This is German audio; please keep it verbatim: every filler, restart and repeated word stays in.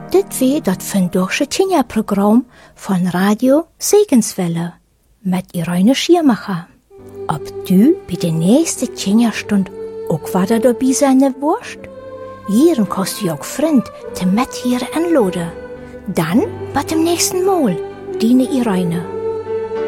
Dit wie dat vandaagse Tjenja-Programm von Radio Segenswelle mit Irene Schiermacher. Ob du bei der nächsten Tjenja-Stund auch weiter dabei sein wirst? Hier kannst du auch Freund te mit hier anladen. Dann bis zum nächsten Mal, deine Irene.